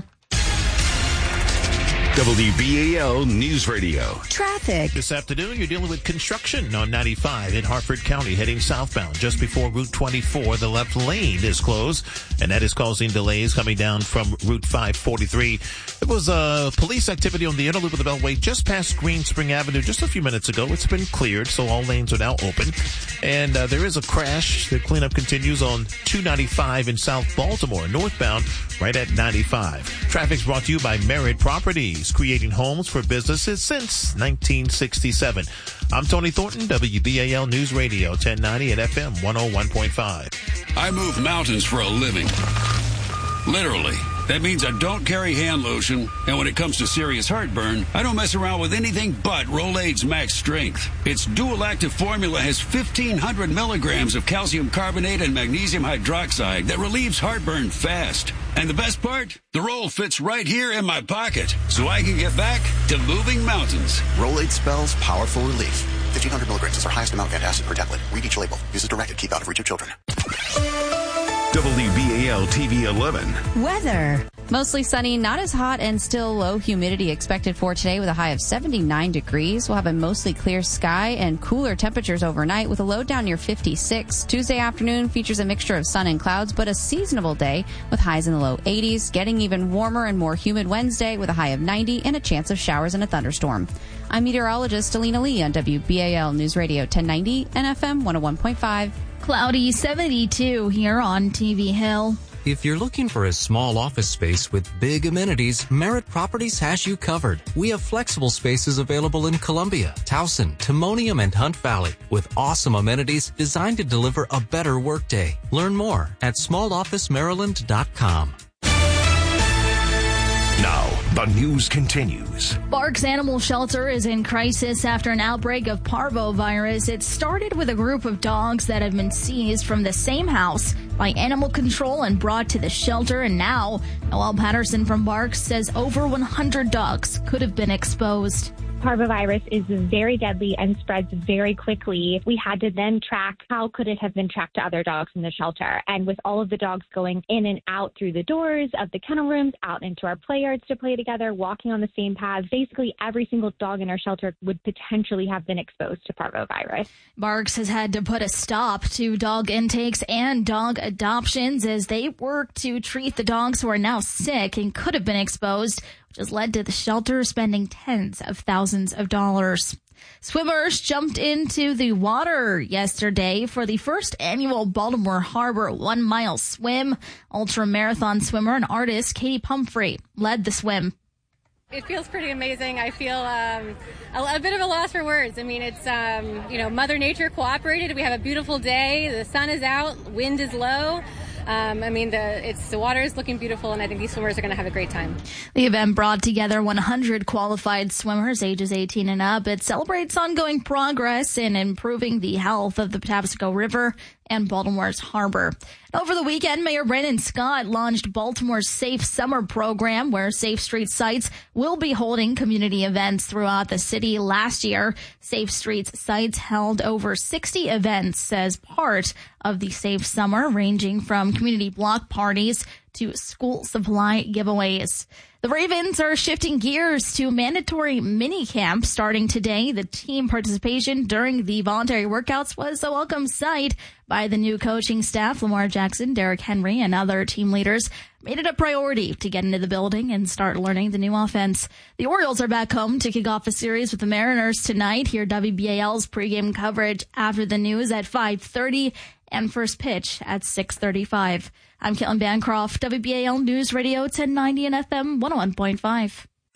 W B A L News Radio. Traffic. This afternoon, you're dealing with construction on ninety-five in Hartford County heading southbound. Just before Route twenty-four, the left lane is closed, and that is causing delays coming down from Route five forty-three. There was uh, police activity on the inner loop of the Beltway just past Green Spring Avenue just a few minutes ago. It's been cleared, so all lanes are now open. And uh, there is a crash. The cleanup continues on two ninety-five in South Baltimore, northbound, right at ninety-five. Traffic's brought to you by Merit Properties, creating homes for businesses since nineteen sixty-seven. I'm Tony Thornton, W B A L News Radio, ten ninety at F M one oh one point five. I move mountains for a living. Literally. That means I don't carry hand lotion, and when it comes to serious heartburn, I don't mess around with anything but Rolaids Max Strength. Its dual-active formula has fifteen hundred milligrams of calcium carbonate and magnesium hydroxide that relieves heartburn fast. And the best part? The roll fits right here in my pocket, so I can get back to moving mountains. Rolaids spells powerful relief. fifteen hundred milligrams is our highest amount of antacid per tablet. Read each label. Use as directed. Keep out of reach of children. W B A L T V eleven. Weather. Mostly sunny, not as hot, and still low humidity expected for today with a high of seventy-nine degrees. We'll have a mostly clear sky and cooler temperatures overnight with a low down near fifty-six. Tuesday afternoon features a mixture of sun and clouds, but a seasonable day with highs in the low eighties. Getting even warmer and more humid Wednesday with a high of ninety and a chance of showers and a thunderstorm. I'm meteorologist Alina Lee on W B A L News Radio ten ninety and F M one oh one point five. Cloudy seventy-two here on T V Hill. If you're looking for a small office space with big amenities, Merit Properties has you covered. We have flexible spaces available in Columbia, Towson, Timonium, and Hunt Valley with awesome amenities designed to deliver a better workday. Learn more at small office maryland dot com. Now, the news continues. Barks Animal Shelter is in crisis after an outbreak of parvovirus. It started with a group of dogs that have been seized from the same house by animal control and brought to the shelter. And now, Noelle Patterson from Barks says over one hundred dogs could have been exposed. Parvovirus is very deadly and spreads very quickly. We had to then track how could it have been tracked to other dogs in the shelter. And with all of the dogs going in and out through the doors of the kennel rooms, out into our play yards to play together, walking on the same paths, basically every single dog in our shelter would potentially have been exposed to parvovirus. Barks has had to put a stop to dog intakes and dog adoptions as they work to treat the dogs who are now sick and could have been exposed, which has led to the shelter spending tens of thousands of dollars. Swimmers jumped into the water yesterday for the first annual Baltimore Harbor one-mile swim. Ultra-marathon swimmer and artist Katie Pumphrey led the swim. It feels pretty amazing. I feel um, a, a bit of a loss for words. I mean, it's, um, you know, Mother Nature cooperated. We have a beautiful day. The sun is out. Wind is low. Um, I mean, the it's the water is looking beautiful, and I think these swimmers are going to have a great time. The event brought together one hundred qualified swimmers ages eighteen and up. It celebrates ongoing progress in improving the health of the Patapsco River and Baltimore's harbor. Over the weekend, Mayor Brandon Scott launched Baltimore's Safe Summer program, where Safe Streets sites will be holding community events throughout the city. Last year, Safe Streets sites held over sixty events as part of the Safe Summer, ranging from community block parties to school supply giveaways. The Ravens are shifting gears to mandatory mini camp starting today. The team participation during the voluntary workouts was a welcome sight by the new coaching staff. Lamar Jackson, Derrick Henry, and other team leaders made it a priority to get into the building and start learning the new offense. The Orioles are back home to kick off a series with the Mariners tonight. Hear W B A L's pregame coverage after the news at five thirty and first pitch at six thirty-five. I'm Caitlin Bancroft, W B A L News Radio ten ninety and F M one oh one point five.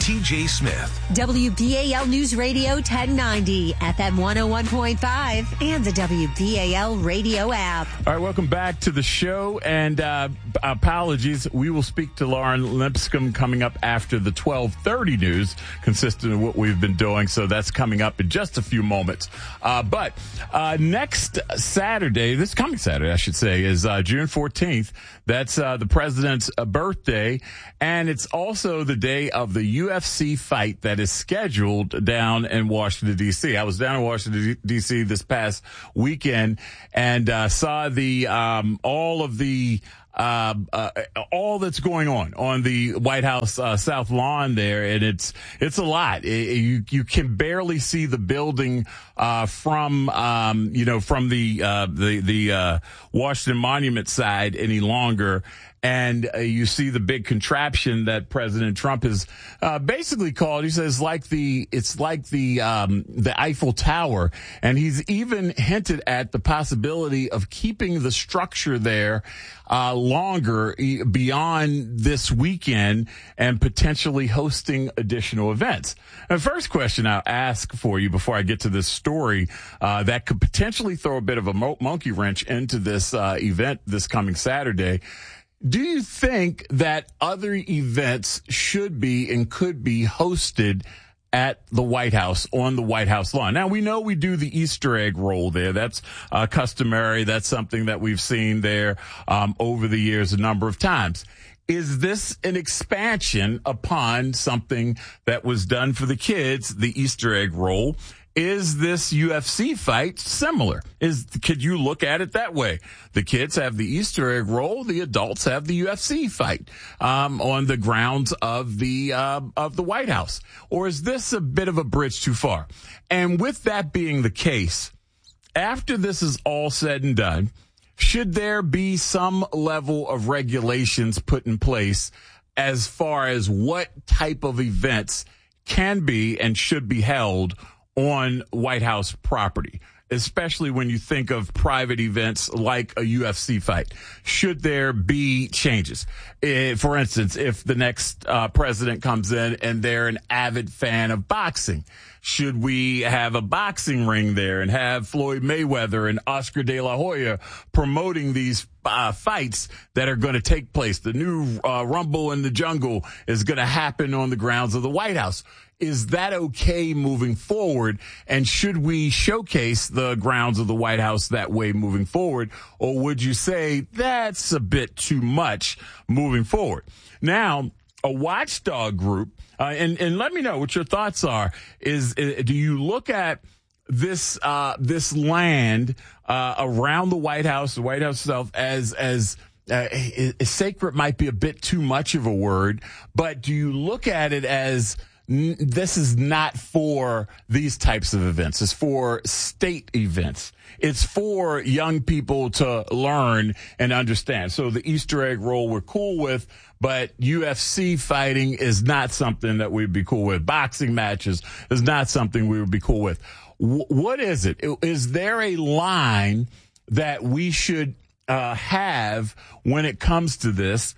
T J Smith. W B A L News Radio ten ninety, F M one oh one point five, and the W B A L radio app. All right, welcome back to the show. And uh, apologies, we will speak to Lauren Lipscomb coming up after the twelve thirty news, consistent with what we've been doing. So that's coming up in just a few moments. Uh, but uh, next Saturday, this coming Saturday, I should say, is uh, June fourteenth. That's uh, the president's uh, birthday. And it's also the day of the U F C fight that is scheduled down in Washington, D C. I was down in Washington, D C this past weekend and uh, saw the um, all of the Uh, uh, all that's going on on the White House uh, South Lawn there, and it's it's a lot. It, you you can barely see the building uh, from um, you know from the uh, the the uh, Washington Monument side any longer. And uh, you see the big contraption that President Trump has uh, basically called. He says like the it's like the um, the Eiffel Tower, and he's even hinted at the possibility of keeping the structure there uh, longer e- beyond this weekend and potentially hosting additional events. The first question I'll ask for you before I get to this story uh, that could potentially throw a bit of a mo- monkey wrench into this uh, event this coming Saturday. Do you think that other events should be and could be hosted at the White House, on the White House lawn? Now, we know we do the Easter egg roll there. That's uh, customary. That's something that we've seen there um, over the years a number of times. Is this an expansion upon something that was done for the kids, the Easter egg roll? Is this U F C fight similar? Is could you look at it that way? The kids have the Easter egg roll. The adults have the U F C fight um, on the grounds of the uh, of the White House. Or is this a bit of a bridge too far? And with that being the case, after this is all said and done, should there be some level of regulations put in place as far as what type of events can be and should be held on White House property, especially when you think of private events like a U F C fight? Should there be changes? Uh, for instance, if the next uh, president comes in and they're an avid fan of boxing, should we have a boxing ring there and have Floyd Mayweather and Oscar De La Hoya promoting these uh, fights that are going to take place? The new uh, Rumble in the Jungle is going to happen on the grounds of the White House. Is that okay moving forward? And should we showcase the grounds of the White House that way moving forward? Or would you say that's a bit too much moving forward? Now, a watchdog group, uh, and, and let me know what your thoughts are, is, is do you look at this uh, this land uh, around the White House, the White House itself, as as uh, sacred might be a bit too much of a word, but do you look at it as this is not for these types of events? It's for state events. It's for young people to learn and understand. So the Easter egg roll we're cool with, but U F C fighting is not something that we'd be cool with. Boxing matches is not something we would be cool with. W- what is it? Is there a line that we should uh, have when it comes to this,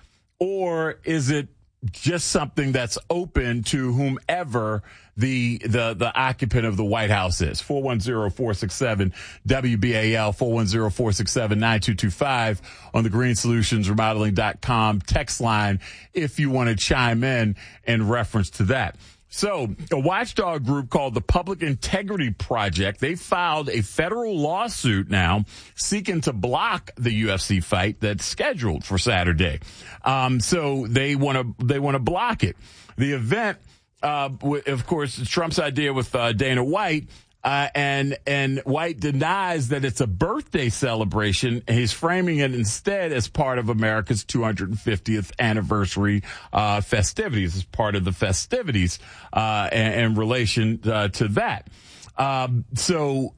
or is it just something that's open to whomever the the the occupant of the White House is? four one zero, four six seven, W B A L, four one zero, four six seven, nine two two five on the green solutions remodeling dot com text line if you want to chime in in reference to that. So a watchdog group called the Public Integrity Project, they filed a federal lawsuit now seeking to block the U F C fight that's scheduled for Saturday. Um, so they want to, they want to block it. The event, uh, of course, is Trump's idea with uh, Dana White. Uh, and, and White denies that it's a birthday celebration. He's framing it instead as part of America's two hundred fiftieth anniversary, uh, festivities, as part of the festivities, uh, in, in relation, uh, to that. Um, so,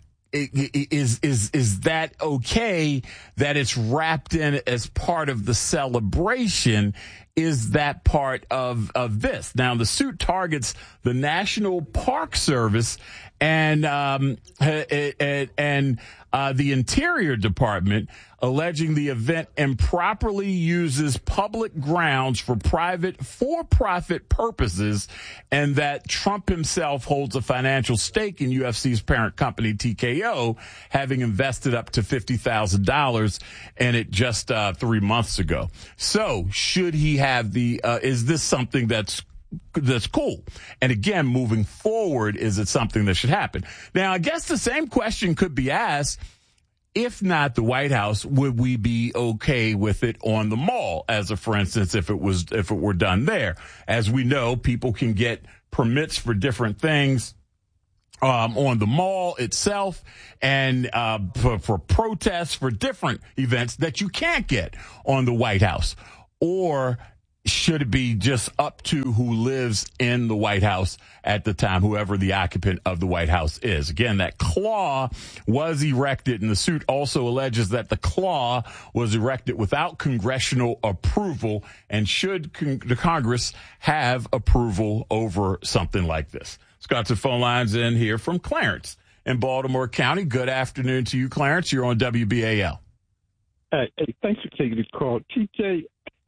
Is, is, is that okay that it's wrapped in as part of the celebration is that part of, of this? Now, the suit targets the National Park Service and, um, and, and uh, the Interior Department, alleging the event improperly uses public grounds for private for-profit purposes and that Trump himself holds a financial stake in U F C's parent company, T K O, having invested up to fifty thousand dollars in it just uh, three months ago. So should he have the, uh, is this something that's that's cool? And again, moving forward, is it something that should happen? Now, I guess the same question could be asked, if not the White House, would we be okay with it on the mall? As a, for instance, if it was, if it were done there, as we know, people can get permits for different things, um, on the mall itself and, uh, for, for protests, for different events that you can't get on the White House. Or should it be just up to who lives in the White House at the time, whoever the occupant of the White House is? Again, that claw was erected, and the suit also alleges that the claw was erected without congressional approval. And should con- the Congress have approval over something like this? Let's got some phone lines in here from Clarence in Baltimore County. Good afternoon to you, Clarence. You're on W B A L. Hey, hey, thanks for taking the call. T J,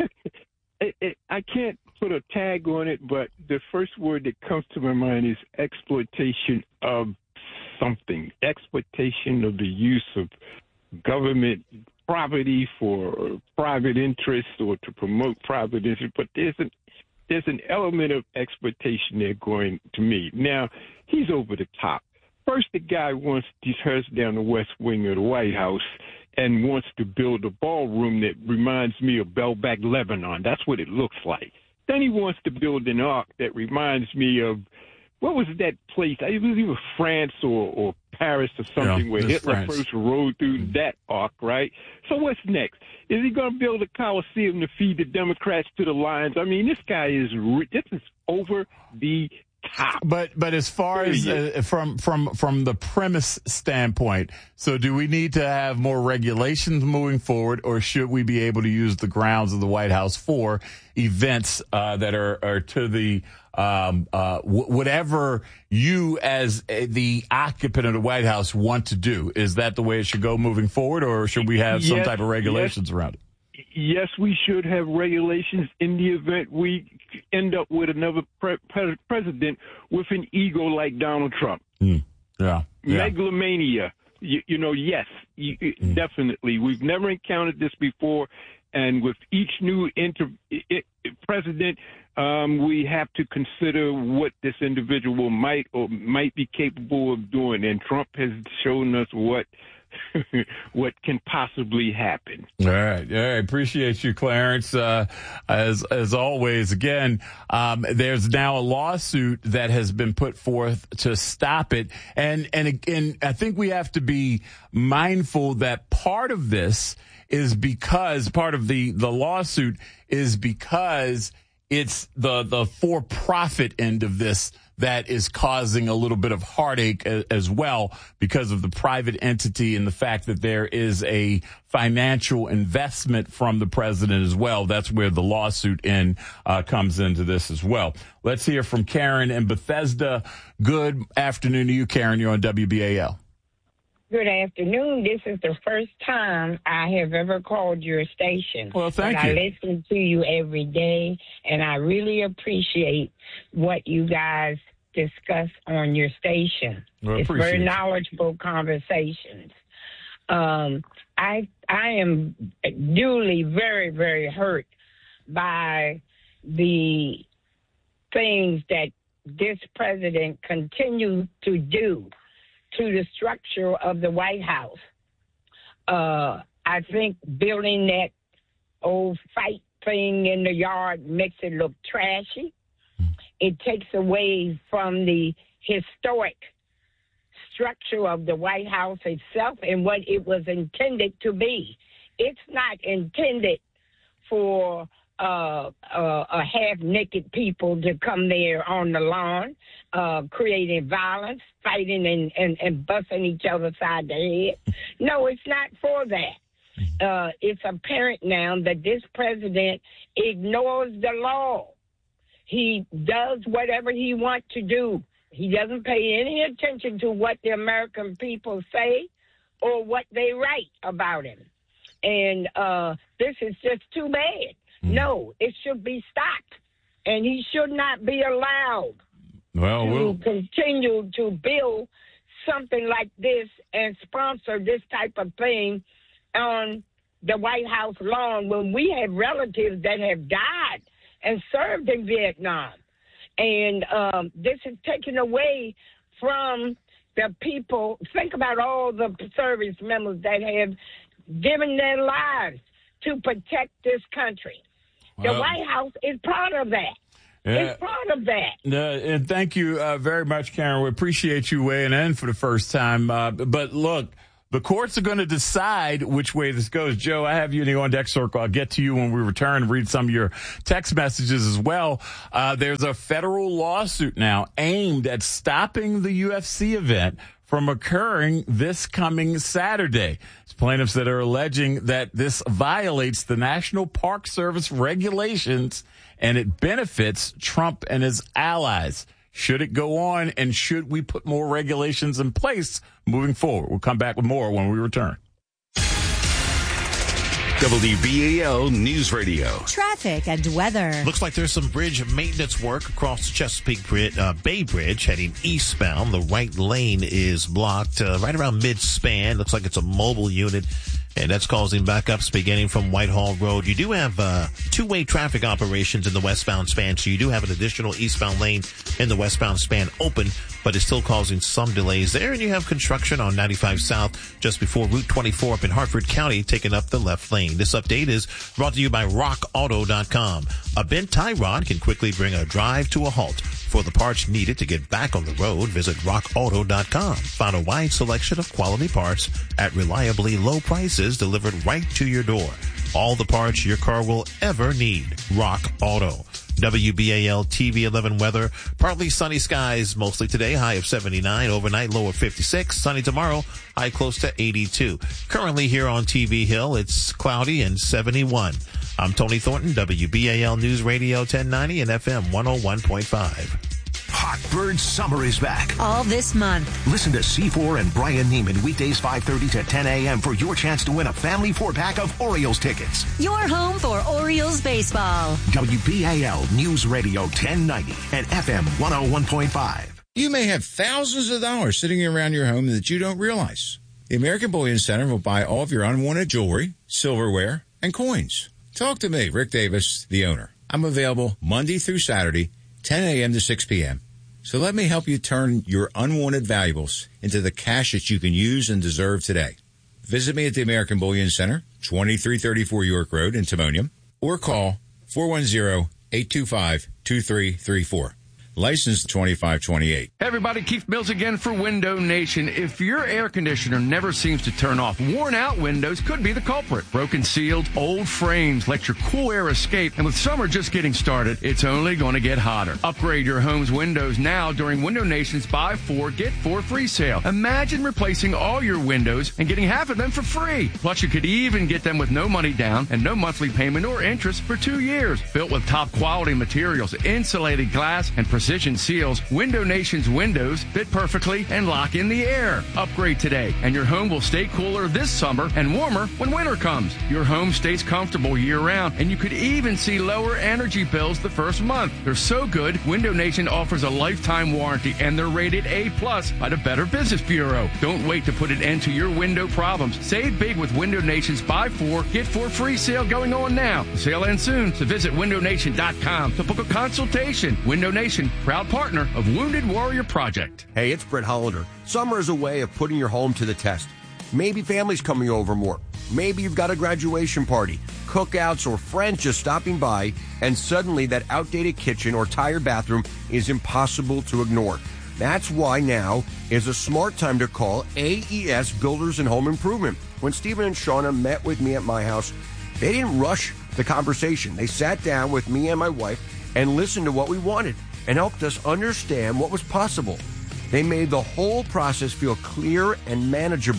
It, it, I can't put a tag on it, but the first word that comes to my mind is exploitation of something, exploitation of the use of government property for private interests or to promote private interests. But there's an, there's an element of exploitation there going to me. Now, he's over the top. First, the guy wants to tears down the west wing of the White House and wants to build a ballroom that reminds me of Belbek, Lebanon. That's what it looks like. Then he wants to build an ark that reminds me of, what was that place? I believe it was France or, or Paris or something, yeah, where Hitler France. first rode through mm-hmm. that ark, right? So what's next? Is he going to build a Coliseum to feed the Democrats to the lions? I mean, this guy is, this is over the top. But but as far as uh, from from from the premise standpoint, so do we need to have more regulations moving forward, or should we be able to use the grounds of the White House for events uh, that are, are to the um, uh, w- whatever you as a, the occupant of the White House want to do? Is that the way it should go moving forward, or should we have some yes, type of regulations yes. around it? Yes, we should have regulations in the event we end up with another pre- pre- president with an ego like Donald Trump. Mm. Yeah. yeah. Megalomania. You, you know, yes, you, mm. definitely. We've never encountered this before. And with each new inter- it, president, um, we have to consider what this individual might or might be capable of doing. And Trump has shown us what what can possibly happen. All right. All right. Appreciate you, Clarence. Uh, as, as always, again, um, there's now a lawsuit that has been put forth to stop it. And, and again, I think we have to be mindful that part of this is because part of the, the lawsuit is because it's the, the for-profit end of this that is causing a little bit of heartache as well because of the private entity and the fact that there is a financial investment from the president as well. That's where the lawsuit in uh, comes into this as well. Let's hear from Karen in Bethesda. Good afternoon to you, Karen. You're on W B A L. Good afternoon. This is the first time I have ever called your station. Well, thank but you. I listen to you every day, and I really appreciate what you guys discuss on your station. Well, it's very knowledgeable conversations. Um, I I am duly very, very hurt by the things that this president continues to do to the structure of the White House. Uh, I think building that old fight thing in the yard makes it look trashy. It takes away from the historic structure of the White House itself and what it was intended to be. It's not intended for uh, uh, a half-naked people to come there on the lawn, uh, creating violence, fighting and, and, and busting each other side the head. No, it's not for that. uh, it's apparent now that this president ignores the law. He does whatever he wants to do. He doesn't pay any attention to what the American people say or what they write about him. And uh, this is just too bad. Mm. No, it should be stopped. And he should not be allowed well, to we'll... continue to build something like this and sponsor this type of thing on the White House lawn when we have relatives that have died and served in Vietnam. And um, this is taken away from the people. Think about all the service members that have given their lives to protect this country. Well, the White House is part of that. Yeah. It's part of that. Uh, and thank you uh, very much, Karen. We appreciate you weighing in for the first time. Uh, but look, the courts are going to decide which way this goes. Joe, I have you in the on-deck circle. I'll get to you when we return and read some of your text messages as well. Uh, there's a federal lawsuit now aimed at stopping the U F C event from occurring this coming Saturday. It's plaintiffs that are alleging that this violates the National Park Service regulations and it benefits Trump and his allies. Should it go on, and should we put more regulations in place moving forward? We'll come back with more when we return. W B A L News Radio. Traffic and weather. Looks like there's some bridge maintenance work across the Chesapeake Bridge, uh, Bay Bridge heading eastbound. The right lane is blocked uh, right around mid-span. Looks like it's a mobile unit. And that's causing backups beginning from Whitehall Road. You do have uh, two-way traffic operations in the westbound span, so you do have an additional eastbound lane in the westbound span open, but it's still causing some delays there. And you have construction on ninety-five South just before Route twenty-four up in Hartford County, taking up the left lane. This update is brought to you by rock auto dot com. A bent tie rod can quickly bring a drive to a halt. For the parts needed to get back on the road, visit rock auto dot com. Find a wide selection of quality parts at reliably low prices delivered right to your door. All the parts your car will ever need. Rock Auto. W B A L T V eleven weather. Partly sunny skies mostly today. High of seventy-nine. Overnight low of fifty-six. Sunny tomorrow. High close to eighty-two. Currently here on T V Hill, it's cloudy and seventy-one. I'm Tony Thornton, W B A L News Radio ten ninety and F M one oh one point five. Hot Bird Summer is back. All this month. Listen to C four and Brian Neiman weekdays five thirty to ten a.m. for your chance to win a family four-pack of Orioles tickets. Your home for Orioles baseball. W B A L News Radio ten ninety and F M one oh one point five. You may have thousands of dollars sitting around your home that you don't realize. The American Bullion Center will buy all of your unwanted jewelry, silverware, and coins. Talk to me, Rick Davis, the owner. I'm available Monday through Saturday, ten a.m. to six p.m. So let me help you turn your unwanted valuables into the cash that you can use and deserve today. Visit me at the American Bullion Center, twenty-three thirty-four York Road in Timonium, or call four one zero, eight two five, two three three four. License twenty-five twenty-eight. Hey everybody, Keith Mills again for Window Nation. If your air conditioner never seems to turn off, worn out windows could be the culprit. Broken sealed, old frames let your cool air escape, and with summer just getting started, it's only going to get hotter. Upgrade your home's windows now during Window Nation's Buy Four, Get Four Free sale. Imagine replacing all your windows and getting half of them for free. Plus, you could even get them with no money down and no monthly payment or interest for two years. Built with top quality materials, insulated glass, and precision seals, Window Nation's windows fit perfectly and lock in the air. Upgrade today, and your home will stay cooler this summer and warmer when winter comes. Your home stays comfortable year-round, and you could even see lower energy bills the first month. They're so good, Window Nation offers a lifetime warranty, and they're rated A plus by the Better Business Bureau. Don't wait to put an end to your window problems. Save big with Window Nation's Buy Four, Get Four Free sale going on now. The sale ends soon, so visit window nation dot com to book a consultation. Window Nation, proud partner of Wounded Warrior Project. Hey, it's Brett Hollander. Summer is a way of putting your home to the test. Maybe family's coming over more. Maybe you've got a graduation party, cookouts, or friends just stopping by, and suddenly that outdated kitchen or tired bathroom is impossible to ignore. That's why now is a smart time to call A E S Builders and Home Improvement. When Stephen and Shauna met with me at my house, they didn't rush the conversation. They sat down with me and my wife and listened to what we wanted and helped us understand what was possible. They made the whole process feel clear and manageable.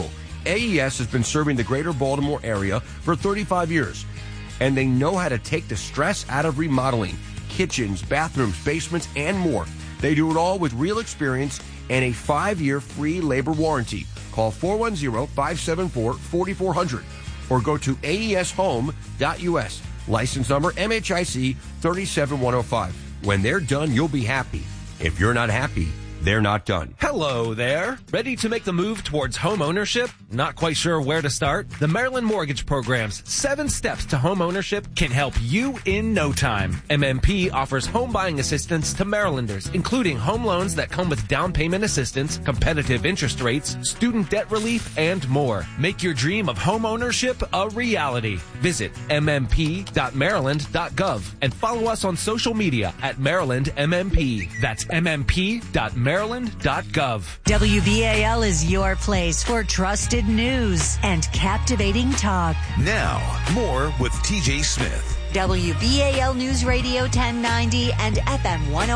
A E S has been serving the greater Baltimore area for thirty-five years, and they know how to take the stress out of remodeling. Kitchens, bathrooms, basements, and more. They do it all with real experience and a five-year free labor warranty. Call four one zero, five seven four, four four zero zero or go to A E S home dot U S. License number M H I C three seven one zero five. When they're done, you'll be happy. If you're not happy, they're not done. Hello there. Ready to make the move towards home ownership? Not quite sure where to start? The Maryland Mortgage Program's seven steps to home ownership can help you in no time. M M P offers home buying assistance to Marylanders, including home loans that come with down payment assistance, competitive interest rates, student debt relief, and more. Make your dream of home ownership a reality. Visit m m p dot maryland dot gov and follow us on social media at Maryland M M P. That's m m p dot maryland dot gov. W B A L is your place for trusted news and captivating talk. Now, more with T J Smith. W B A L News Radio ten ninety and F M one oh